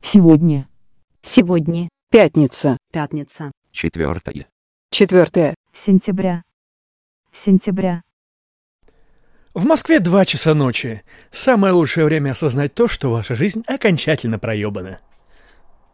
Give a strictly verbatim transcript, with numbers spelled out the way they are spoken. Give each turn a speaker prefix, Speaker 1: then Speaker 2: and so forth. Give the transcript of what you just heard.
Speaker 1: Сегодня.
Speaker 2: Сегодня.
Speaker 3: Пятница.
Speaker 2: Пятница.
Speaker 4: Четвертое.
Speaker 3: Четвертое.
Speaker 2: Сентября. Сентября.
Speaker 5: В Москве два часа ночи. Самое лучшее время осознать то, что ваша жизнь окончательно проебана.